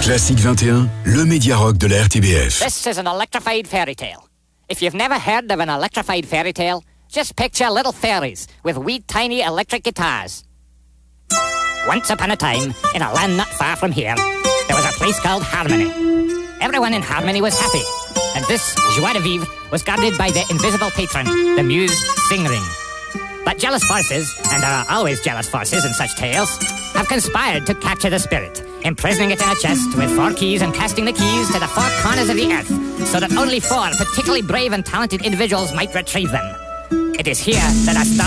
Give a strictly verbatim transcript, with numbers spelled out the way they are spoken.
Classique vingt et un, le média rock de la R T B F. This is an electrified fairy tale. If you've never heard of an electrified fairy tale, just picture little fairies with wee tiny electric guitars. Once upon a time, in a land not far from here, there was a place called Harmony. Everyone in Harmony was happy, and this joie de vivre was guarded by the invisible patron, the muse Singring. But jealous forces, and there are always jealous forces in such tales, have conspired to capture the spirit, imprisoning it in a chest with four keys and casting the keys to the four corners of the earth, so that only four particularly brave and talented individuals might retrieve them. It is here that our